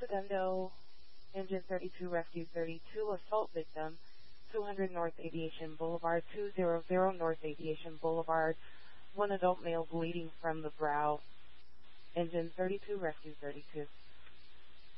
Segundo, Engine 32 Rescue 32 assault victim, 200 North Aviation Boulevard, 200 North Aviation Boulevard, one adult male bleeding from the brow. Engine 32 Rescue 32.